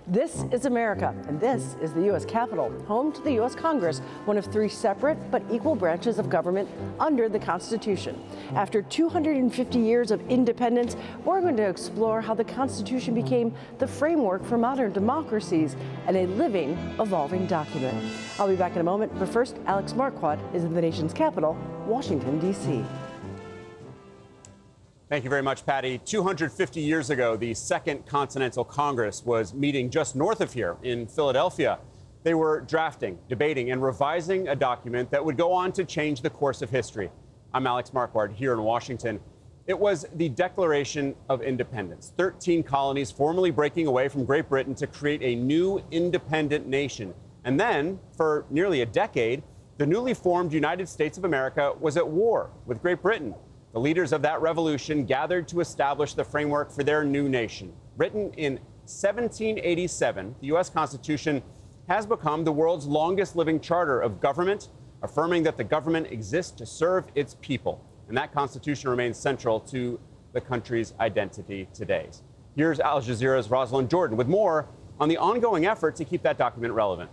This is America, and this is the U.S. Capitol, home to the U.S. Congress, one of three separate but equal branches of government under the Constitution. After 250 years of independence, we're going to explore how the Constitution became the framework for modern democracies and a living, evolving document. I'll be back in a moment, but first, Alex Marquardt is in the nation's capital, Washington, D.C. Thank you very much, Patty. 250 years ago, the Second Continental Congress was meeting just north of here in Philadelphia. They were drafting, debating, and revising a document that would go on to change the course of history. I'm Alex Marquardt here in Washington. It was the Declaration of Independence, 13 colonies formally breaking away from Great Britain to create a new independent nation. And then, for nearly a decade, the newly formed United States of America was at war with Great Britain. The leaders of that revolution gathered to establish the framework for their new nation. Written in 1787, the U.S. Constitution has become the world's longest living charter of government, affirming that the government exists to serve its people. And that Constitution remains central to the country's identity today. Here's Al Jazeera's Rosalind Jordan with more on the ongoing effort to keep that document relevant.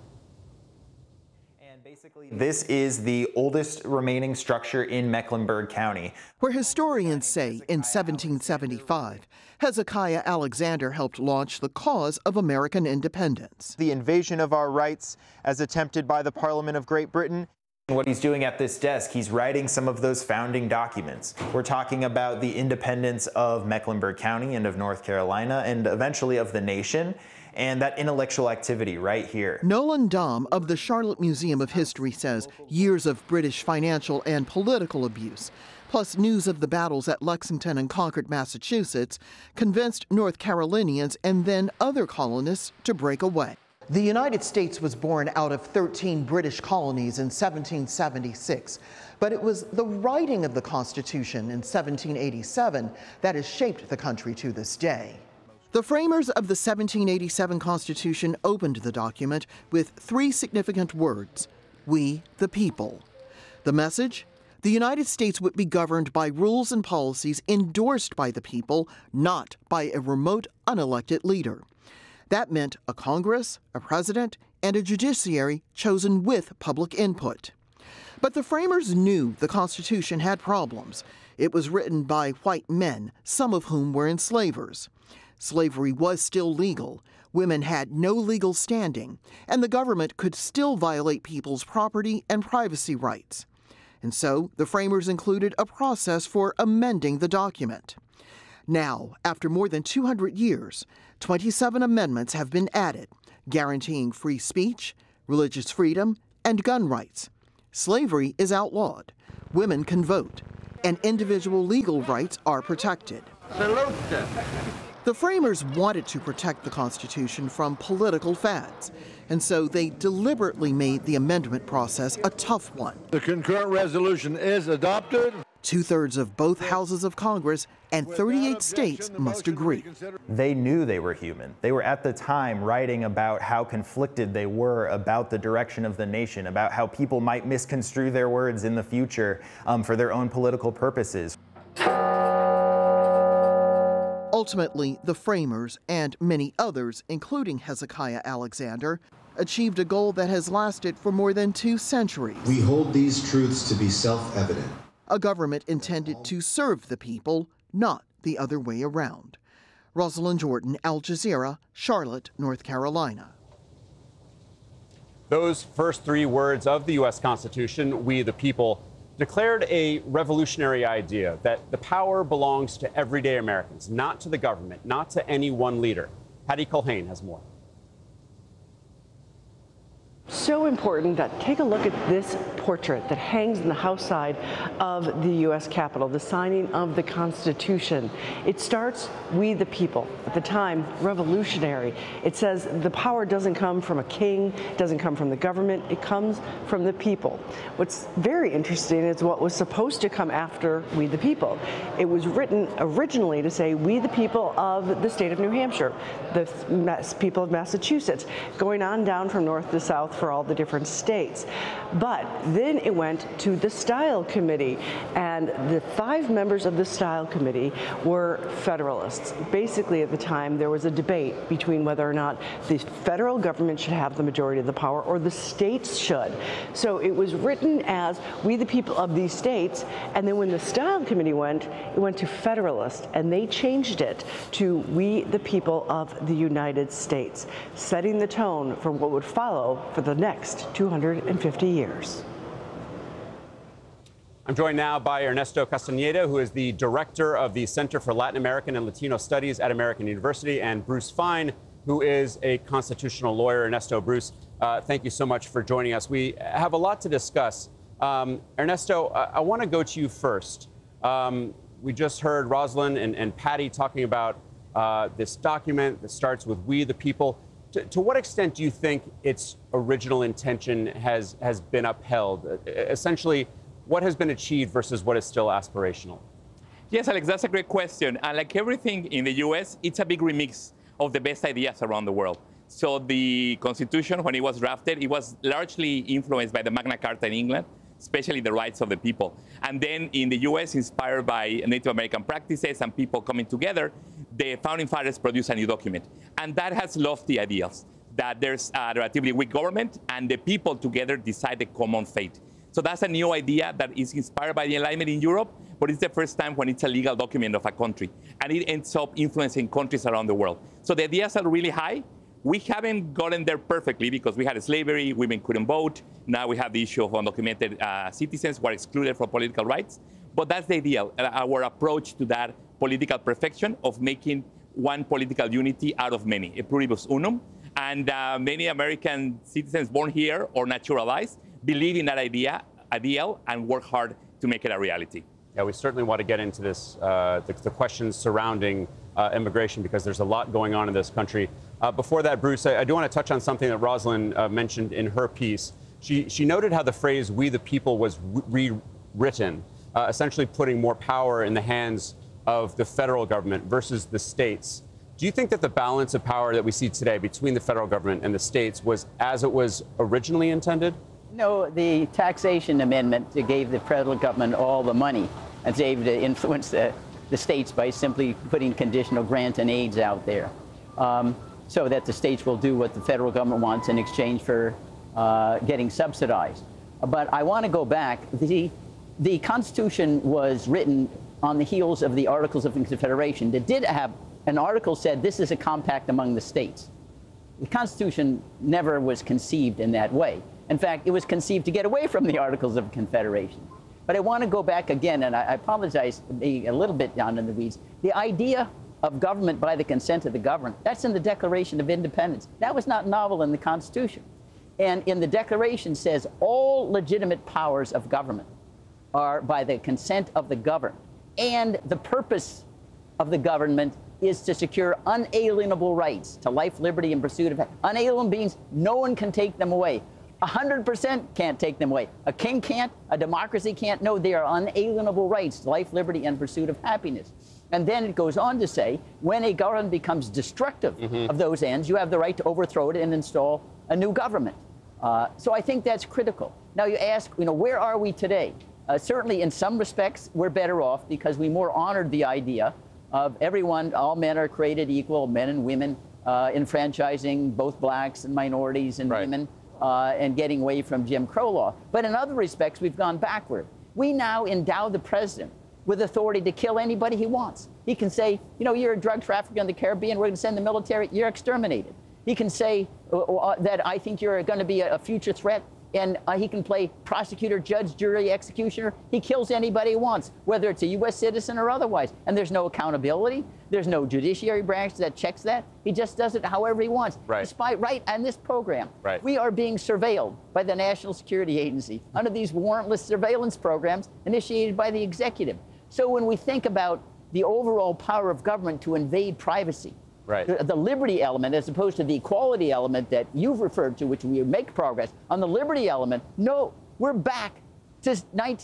Basically, this is the oldest remaining structure in Mecklenburg County. Where historians say in 1775, Hezekiah Alexander helped launch the cause of American independence. The invasion of our rights as attempted by the Parliament of Great Britain. What he's doing at this desk, he's writing some of those founding documents. We're talking about the independence of Mecklenburg County and of North Carolina and eventually of the nation. And that intellectual activity right here. Nolan Dahm of the Charlotte Museum of History says years of British financial and political abuse, plus news of the battles at Lexington and Concord, Massachusetts, convinced North Carolinians and then other colonists to break away. The United States was born out of 13 British colonies in 1776, but it was the writing of the Constitution in 1787 that has shaped the country to this day. The framers of the 1787 Constitution opened the document with three significant words: we the people. The message? The United States would be governed by rules and policies endorsed by the people, not by a remote, unelected leader. That meant a Congress, a president, and a judiciary chosen with public input. But the framers knew the Constitution had problems. It was written by white men, some of whom were enslavers. Slavery was still legal, women had no legal standing, and the government could still violate people's property and privacy rights. And so the framers included a process for amending the document. Now, after more than 200 years, 27 amendments have been added, guaranteeing free speech, religious freedom, and gun rights. Slavery is outlawed, women can vote, and individual legal rights are protected. The framers wanted to protect the Constitution from political fads, and so they deliberately made the amendment process a tough one. The concurrent resolution is adopted. 2/3 of both houses of Congress and 38 states must agree. They knew they were human. They were at the time writing about how conflicted they were about the direction of the nation, about how people might misconstrue their words in the future for their own political purposes. Ultimately, the framers and many others, including Hezekiah Alexander, achieved a goal that has lasted for more than 2 centuries. We hold these truths to be self-evident. A government intended to serve the people, not the other way around. Rosalind Jordan, Al Jazeera, Charlotte, North Carolina. Those first three words of the U.S. Constitution, we the people, declared a revolutionary idea that the power belongs to everyday Americans, not to the government, not to any one leader. Patty Culhane has more. So important that take a look at this portrait that hangs in the house side of the U.S. Capitol, the signing of the Constitution. It starts, we the people. At the time, revolutionary. It says the power doesn't come from a king, doesn't come from the government, it comes from the people. What's very interesting is what was supposed to come after we the people. It was written originally to say we the people of the state of New Hampshire, the people of Massachusetts, going on down from north to south for all all the different states. But then it went to the Style Committee, and the 5 members of the Style Committee were Federalists. Basically, at the time, there was a debate between whether or not the federal government should have the majority of the power or the states should. So it was written as "We the people of these states," and then when the Style Committee went, it went to Federalist, and they changed it to "We the people of the United States," setting the tone for what would follow for the next 250 years. I'm joined now by Ernesto Castañeda, who is the director of the Center for Latin American and Latino Studies at American University, and Bruce Fein, who is a constitutional lawyer. Ernesto, Bruce, thank you so much for joining us. We have a lot to discuss. Ernesto, I want to go to you first. We just heard Rosalind and Patty talking about this document that starts with "We the people." To what extent do you think its original intention has been upheld? Essentially, what has been achieved versus what is still aspirational? Yes, Alex, that's a great question. And like everything in the U.S., it's a big remix of the best ideas around the world. So the Constitution, when it was drafted, it was largely influenced by the Magna Carta in England, especially the rights of the people. And then in the U.S., inspired by Native American practices and people coming together, the Founding Fathers produced a new document. And that has lofty ideals, that there's a relatively weak government and the people together decide the common fate. So that's a new idea that is inspired by the Enlightenment in Europe, but it's the first time when it's a legal document of a country. And it ends up influencing countries around the world. So the ideas are really high. We haven't gotten there perfectly because we had slavery, women couldn't vote. Now we have the issue of undocumented citizens who are excluded from political rights. But that's the ideal, our approach to that political perfection of making one political unity out of many, a pluribus unum. And many American citizens born here or naturalized believe in that ideal and work hard to make it a reality. Yeah, we certainly want to get into this, the questions surrounding immigration, because there's a lot going on in this country. Before that, Bruce, I do want to touch on something that Rosalind mentioned in her piece. She noted how the phrase "we the people" was rewritten, essentially putting more power in the hands of the federal government versus the states. Do you think that the balance of power that we see today between the federal government and the states was as it was originally intended? No, the taxation amendment gave the federal government all the money and was able to influence the states by simply putting conditional grants and aids out there, so that the states will do what the federal government wants in exchange for getting subsidized. But I want to go back. The Constitution was written on the heels of the Articles of Confederation. That did have an article said this is a compact among the states. The Constitution never was conceived in that way. In fact, it was conceived to get away from the Articles of Confederation. But I want to go back again, and I apologize for being a little bit down in the weeds. The idea of government by the consent of the governed, that's in the Declaration of Independence. That was not novel in the Constitution. And in the Declaration says all legitimate powers of government are by the consent of the governed. And the purpose of the government is to secure unalienable rights to life, liberty, and pursuit of happiness. Unalienable means no one can take them away. 100% can't take them away. A king can't, a democracy can't. No, they are unalienable rights to life, liberty, and pursuit of happiness. And then it goes on to say, when a government becomes destructive of those ends, you have the right to overthrow it and install a new government. So I think that's critical. Now you ask, where are we today? Certainly in some respects, we're better off because we more honored the idea of everyone, all men are created equal, men and women, enfranchising both blacks and minorities and women, and getting away from Jim Crow law. But in other respects, we've gone backward. We now endow the president with authority to kill anybody he wants. He can say, you're a drug trafficker in the Caribbean, we're going to send the military, you're exterminated. He can say that I think you're going to be a future threat, and he can play prosecutor, judge, jury, executioner. He kills anybody he wants, whether it's a U.S. citizen or otherwise. And there's no accountability. There's no judiciary branch that checks that. He just does it however he wants. Despite, and this program, we are being surveilled by the National Security Agency under these warrantless surveillance programs initiated by the executive. So when we think about the overall power of government to invade privacy, the liberty element as opposed to the equality element that you've referred to, which we make progress on the liberty element, no, we're back to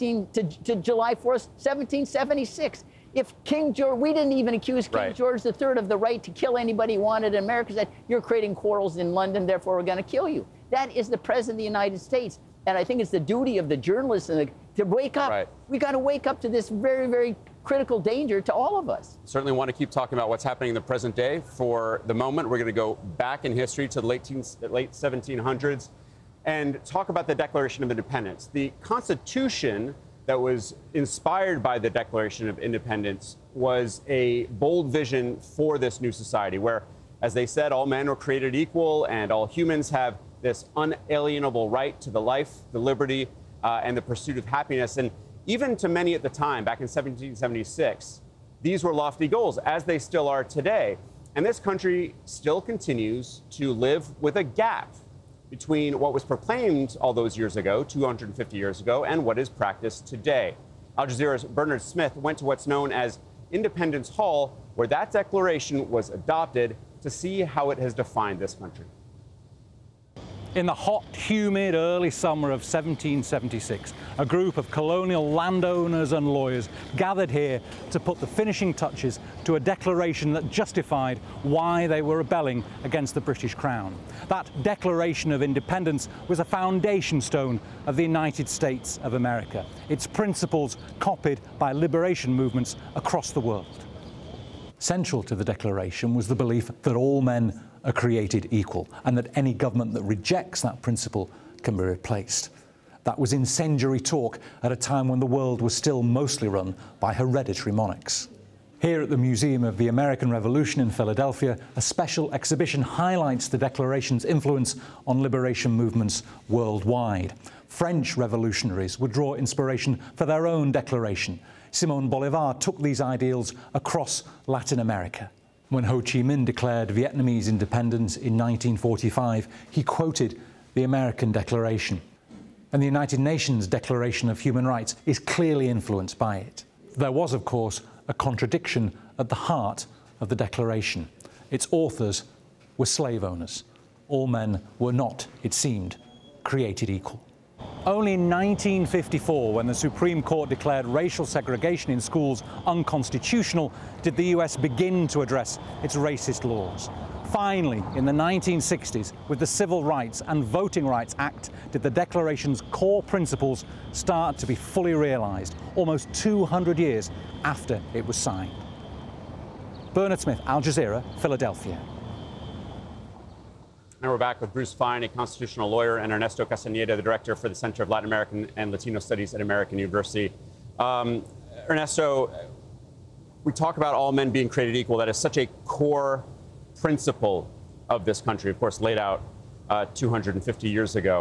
July 4th, 1776. If King George, we didn't even accuse King George III of the right to kill anybody he wanted in America, said, you're creating quarrels in London, therefore we're going to kill you. That is the President of the United States. And I think it's the duty of the journalists to wake up. Right. We got to wake up to this very, very critical danger to all of us. Certainly want to keep talking about what's happening in the present day. For the moment, we're going to go back in history to the late 1700s and talk about the Declaration of Independence. The Constitution that was inspired by the Declaration of Independence was a bold vision for this new society where, as they said, all men were created equal and all humans have this unalienable right to the life, the liberty, and the pursuit of happiness. And even to many at the time, back in 1776, these were lofty goals, as they still are today. And this country still continues to live with a gap between what was proclaimed all those years ago, 250 years ago, and what is practiced today. Al Jazeera's Bernard Smith went to what's known as Independence Hall, where that declaration was adopted, to see how it has defined this country. In the hot, humid early summer of 1776, a group of colonial landowners and lawyers gathered here to put the finishing touches to a declaration that justified why they were rebelling against the British Crown. That Declaration of Independence was a foundation stone of the United States of America, its principles copied by liberation movements across the world. Central to the Declaration was the belief that all men are created equal and that any government that rejects that principle can be replaced. That was incendiary talk at a time when the world was still mostly run by hereditary monarchs. Here at the Museum of the American Revolution in Philadelphia, a special exhibition highlights the Declaration's influence on liberation movements worldwide. French revolutionaries would draw inspiration for their own declaration. Simón Bolívar took these ideals across Latin America. When Ho Chi Minh declared Vietnamese independence in 1945, he quoted the American Declaration. And the United Nations Declaration of Human Rights is clearly influenced by it. There was, of course, a contradiction at the heart of the Declaration. Its authors were slave owners. All men were not, it seemed, created equal. Only in 1954, when the Supreme Court declared racial segregation in schools unconstitutional, did the US begin to address its racist laws. Finally, in the 1960s, with the Civil Rights and Voting Rights Act, did the Declaration's core principles start to be fully realized, almost 200 years after it was signed. Bernard Smith, Al Jazeera, Philadelphia. Now we're back with Bruce Fein, a constitutional lawyer, and Ernesto Castañeda, the director for the Center of Latin American and Latino Studies at American University. Ernesto, we talk about all men being created equal. That is such a core principle of this country, of course, laid out 250 years ago.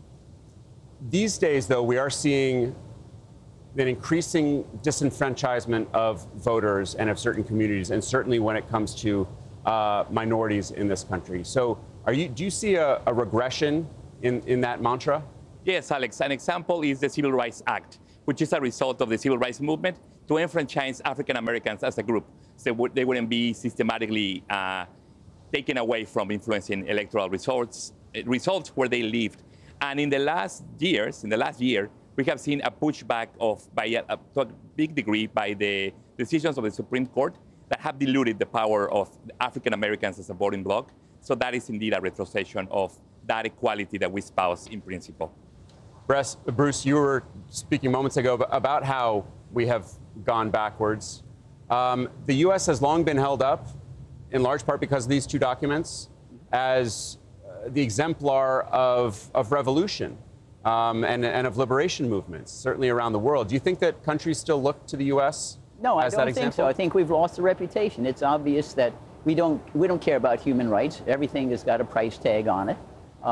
These days, though, we are seeing an increasing disenfranchisement of voters and of certain communities, and certainly when it comes to minorities in this country. So do you see a regression in that mantra? Yes, Alex. An example is the Civil Rights Act, which is a result of the civil rights movement to enfranchise African Americans as a group, so they wouldn't be systematically taken away from influencing electoral results where they lived. And in the last year, we have seen a pushback to a big degree by the decisions of the Supreme Court that have diluted the power of African Americans as a voting bloc. So that is indeed a retrocession of that equality that we espouse in principle. Bruce, you were speaking moments ago about how we have gone backwards. The U.S. has long been held up, in large part because of these two documents, as the exemplar of revolution and of liberation movements, certainly around the world. Do you think that countries still look to the U.S. No, as that example? I don't think so. I think we've lost the reputation. It's obvious that we don't care about human rights. Everything has got a price tag on it.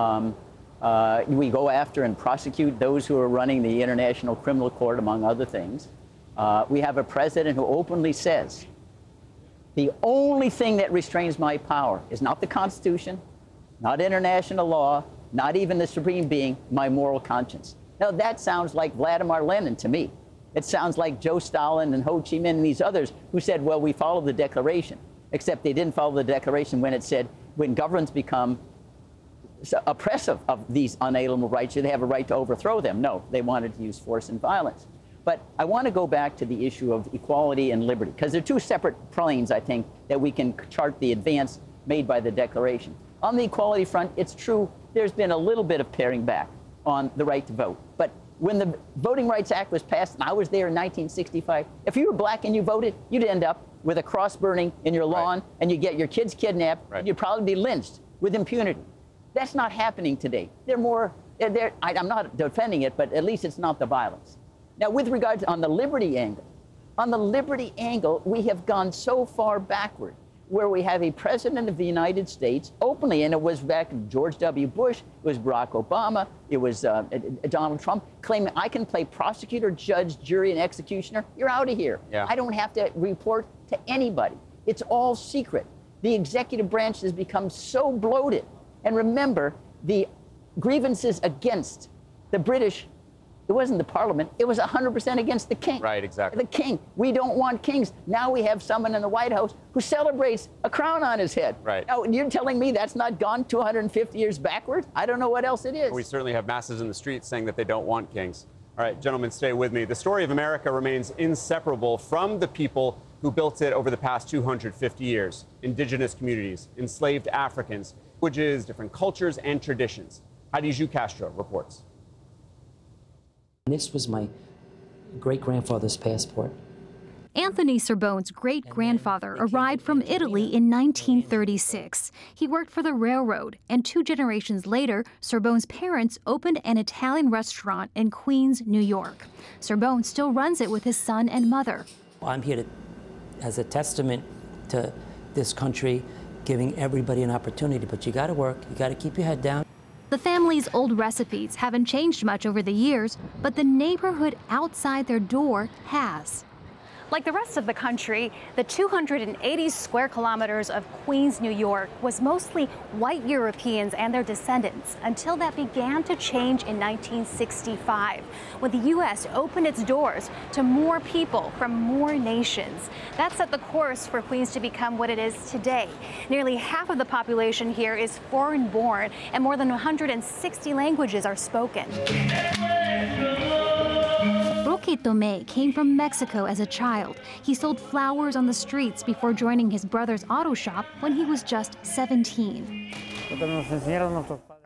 We go after and prosecute those who are running the International Criminal Court, among other things. We have a president who openly says, the only thing that restrains my power is not the Constitution, not international law, not even the supreme being, my moral conscience. Now, that sounds like Vladimir Lenin to me. It sounds like Joe Stalin and Ho Chi Minh and these others who said, well, we follow the Declaration, except they didn't follow the Declaration when it said, when governments become oppressive of these unalienable rights, they have a right to overthrow them. No, they wanted to use force and violence. But I want to go back to the issue of equality and liberty, because they're two separate planes, I think, that we can chart the advance made by the Declaration. On the equality front, it's true there's been a little bit of paring back on the right to vote. But when the Voting Rights Act was passed, and I was there in 1965, if you were black and you voted, you'd end up with a cross burning in your lawn, and you'd get your kids kidnapped, and you'd probably be lynched with impunity. That's not happening today. I'm not defending it, but at least it's not the violence. Now, with regard to on the liberty angle, we have gone so far backward, where we have a president of the United States openly, and it was back George W. Bush, it was Barack Obama, it was Donald Trump, claiming I can play prosecutor, judge, jury, and executioner. You're out of here. Yeah. I don't have to report to anybody. It's all secret. The executive branch has become so bloated. And remember, the grievances against the British, it wasn't the Parliament, it was 100% against the king. Right, exactly. The king. We don't want kings. Now we have someone in the White House who celebrates a crown on his head. Right. Now, you're telling me that's not gone 250 years backward? I don't know what else it is. We certainly have masses in the streets saying that they don't want kings. All right, gentlemen, stay with me. The story of America remains inseparable from the people who built it over the past 250 years. Indigenous communities, enslaved Africans, languages, different cultures and traditions. Heidi Ju Castro reports. This was my great-grandfather's passport. Anthony Serbone's great-grandfather arrived from Italy in 1936. He worked for the railroad, and 2 generations later, Serbone's parents opened an Italian restaurant in Queens, New York. Serbone still runs it with his son and mother. I'm here as a testament to this country, giving everybody an opportunity, but you got to work, you got to keep your head down. The family's old recipes haven't changed much over the years, but the neighborhood outside their door has. Like the rest of the country, the 280 square kilometers of Queens, New York was mostly white Europeans and their descendants until that began to change in 1965, when the U.S. opened its doors to more people from more nations. That set the course for Queens to become what it is today. Nearly half of the population here is foreign-born, and more than 160 languages are spoken. Roque Tome came from Mexico as a child. He sold flowers on the streets before joining his brother's auto shop when he was just 17.